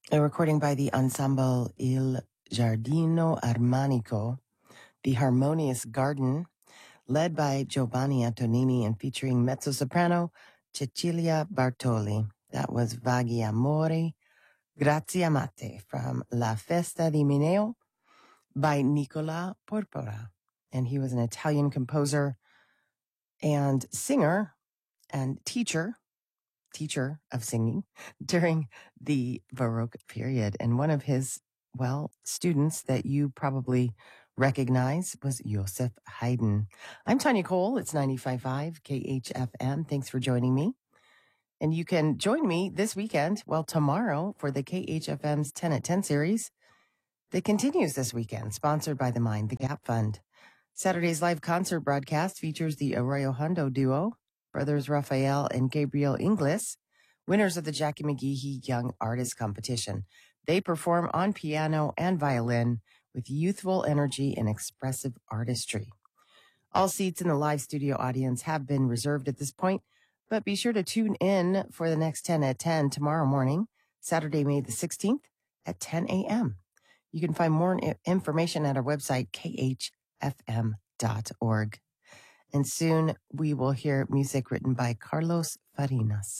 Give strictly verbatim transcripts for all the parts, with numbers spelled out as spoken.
A recording by the Ensemble Il Giardino Armonico, the Harmonious Garden, led by Giovanni Antonini and featuring mezzo-soprano Cecilia Bartoli. That was Vaghi Amori, Grazie Amate from La Festa di Mineo by Nicola Porpora. And he was an Italian composer and singer and teacher, teacher of singing during the Baroque period. And one of his, well, students that you probably recognize was Joseph Haydn. I'm Tanya Cole. It's ninety-five point five K H F M. Thanks for joining me. And you can join me this weekend, well, tomorrow, for the K H F M's ten at ten series that continues this weekend, sponsored by the Mind the Gap Fund. Saturday's live concert broadcast features the Arroyo Hondo duo, brothers Rafael and Gabriel Inglis, winners of the Jackie McGehee Young Artist Competition. They perform on piano and violin with youthful energy and expressive artistry. All seats in the live studio audience have been reserved at this point, but be sure to tune in for the next ten at ten tomorrow morning, Saturday, May the sixteenth at ten a.m. You can find more information at our website, k h f m dot org. And soon we will hear music written by Carlos Farinas.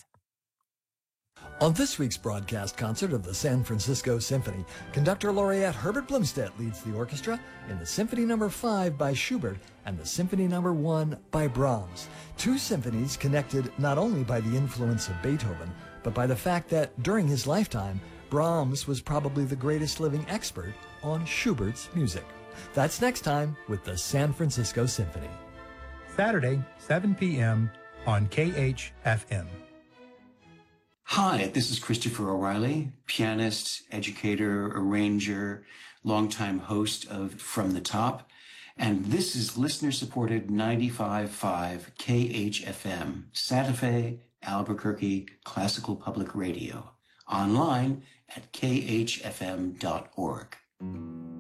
On this week's broadcast concert of the San Francisco Symphony, conductor laureate Herbert Blumstedt leads the orchestra in the Symphony Number five by Schubert and the Symphony Number one by Brahms. Two symphonies connected not only by the influence of Beethoven, but by the fact that during his lifetime, Brahms was probably the greatest living expert on Schubert's music. That's next time with the San Francisco Symphony. Saturday, seven p.m. on K H F M. Hi, this is Christopher O'Reilly, pianist, educator, arranger, longtime host of From the Top, and this is listener-supported ninety-five point five K H F M, Santa Fe, Albuquerque Classical Public Radio, online at k h f m dot org.